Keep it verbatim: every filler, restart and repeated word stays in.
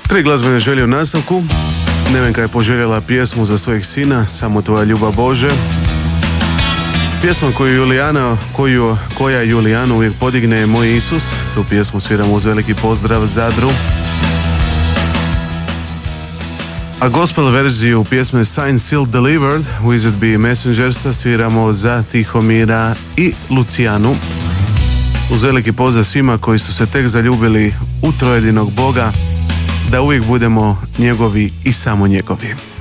Tri glazbene želje u nastavku. Nevenka je poželjela pjesmu za svojeg sina, Samo tvoja ljubav Bože. Pjesma koju Julijana, koju, koja Julijanu uvijek podigne je Moj Isus. Tu pjesmu sviramo uz veliki pozdrav Zadru. A gospel verziju pjesme Signed, Sealed, Delivered Wizard Be Messengersa sviramo za Tihomira i Lucijanu. Uz veliki pozdrav svima koji su se tek zaljubili u trojedinog Boga, da uvijek budemo njegovi i samo njegovi.